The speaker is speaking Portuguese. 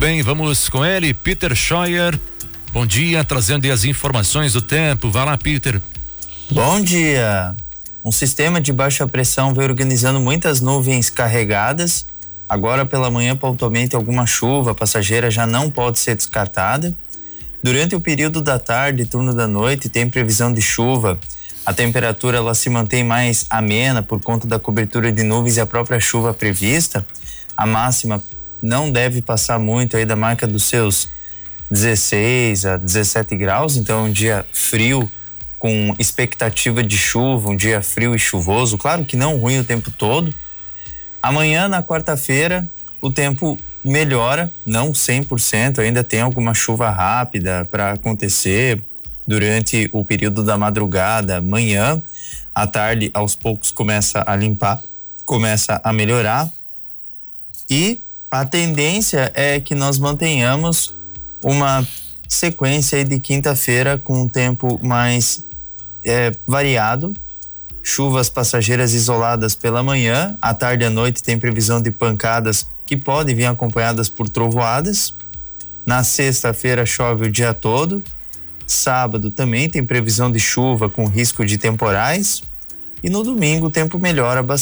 bem, vamos com ele, Peter Scheuer. Bom dia, trazendo as informações do tempo. Vai lá, Peter. Bom dia. Um sistema de baixa pressão vem organizando muitas nuvens carregadas. Agora pela manhã, pontualmente, alguma chuva passageira já não pode ser descartada. Durante o período da tarde e turno da noite, tem previsão de chuva. A temperatura ela se mantém mais amena por conta da cobertura de nuvens e a própria chuva prevista. A máxima não deve passar muito aí da marca dos seus 16 a 17 graus. Então é um dia frio com expectativa de chuva, um dia frio e chuvoso. Claro que não ruim o tempo todo. Amanhã, na quarta-feira, o tempo melhora, não 100%, ainda tem alguma chuva rápida para acontecer durante o período da madrugada, manhã. À tarde, aos poucos, começa a limpar, começa a melhorar. E a tendência é que nós mantenhamos uma sequência aí de quinta-feira com um tempo mais variado. Chuvas passageiras isoladas pela manhã, à tarde e à noite tem previsão de pancadas que podem vir acompanhadas por trovoadas. Na sexta-feira chove o dia todo. Sábado também tem previsão de chuva com risco de temporais. E no domingo o tempo melhora bastante.